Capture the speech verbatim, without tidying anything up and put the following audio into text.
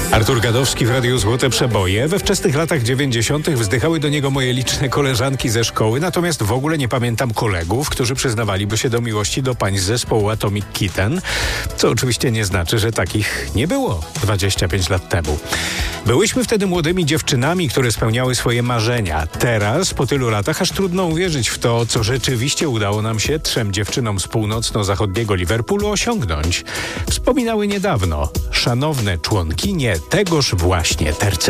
Artur Gadowski w Radiu Złote Przeboje. We wczesnych latach dziewięćdziesiątych wzdychały do niego moje liczne koleżanki ze szkoły, natomiast w ogóle nie pamiętam kolegów, którzy przyznawaliby się do miłości do pań z zespołu Atomic Kitten, co oczywiście nie znaczy, że takich nie było dwadzieścia pięć lat temu. Byłyśmy wtedy młodymi dziewczynami, które spełniały swoje marzenia. Teraz, po tylu latach, aż trudno uwierzyć w to, co rzeczywiście udało nam się trzem dziewczynom z północno-zachodniego Liverpoolu osiągnąć. Wspominały niedawno szanowne członkinie tegoż właśnie tercetu.